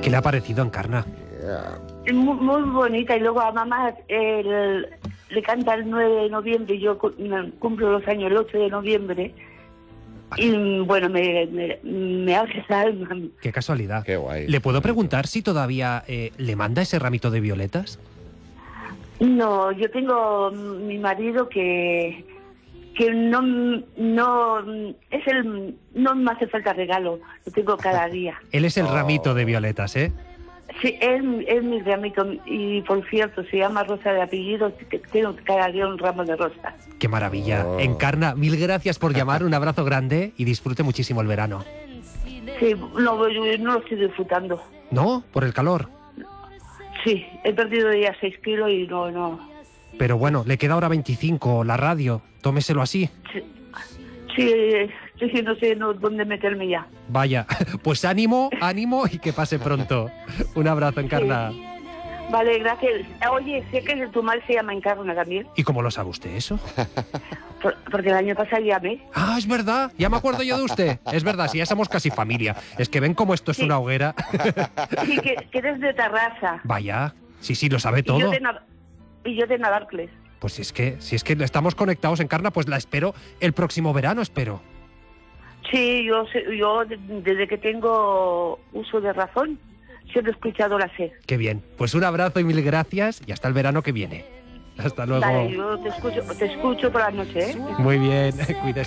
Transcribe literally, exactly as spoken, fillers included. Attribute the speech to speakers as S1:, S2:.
S1: ¿Qué le ha parecido Encarna?
S2: Es muy, muy bonita, y luego a mamá el, le canta el nueve de noviembre, y yo cu- cumplo los años el ocho de noviembre, y bueno, me, me, me hace esa alma.
S1: Qué casualidad.
S3: Qué guay.
S1: ¿Le puedo preguntar si todavía eh, le manda ese ramito de violetas?
S2: No, yo tengo mi marido que que no no es el no me hace falta regalo, lo tengo cada día.
S1: Él es el
S3: Oh.
S1: ramito de violetas, ¿eh?
S2: Sí, es, es mi ramito, y por cierto, se llama Rosa de apellido, que tengo cada día un ramo de rosas.
S1: Qué maravilla.
S3: Oh.
S1: Encarna, mil gracias por llamar, un abrazo grande y disfrute muchísimo el verano.
S2: Sí, no, yo no lo estoy disfrutando.
S1: ¿No? Por el calor.
S2: Sí, he perdido ya seis kilos y no, no.
S1: Pero bueno, le queda ahora veinticinco, la radio. Tómeselo así.
S2: Sí, sí, sí, sí, no sé no, dónde meterme ya.
S1: Vaya, pues ánimo, ánimo y que pase pronto. Un abrazo, Encarna.
S2: Sí. Vale, gracias. Oye, sé que tu mal se llama Encarna también,
S1: ¿Y cómo lo sabe usted eso?
S2: por- porque el año pasado llamé.
S1: Ah, es verdad, ya me acuerdo yo de usted. Es verdad, sí, ya somos casi familia. Es que ven cómo esto es
S2: Sí.
S1: una hoguera.
S2: Sí, que, que eres de Tarrasa.
S1: Vaya, sí, sí, lo sabe
S2: Y yo
S1: todo.
S2: de, Nav- y yo de Navarcles.
S1: Pues si es que, si es que estamos conectados, Encarna, pues la espero el próximo verano, espero.
S2: Sí, yo, sé- yo de- desde que tengo uso de razón, siempre he escuchado la sed.
S1: Qué bien. Pues un abrazo y mil gracias y hasta el verano que viene. Hasta luego.
S2: Vale, yo te escucho, te escucho por la noche, ¿eh?
S1: Muy bien, cuídese.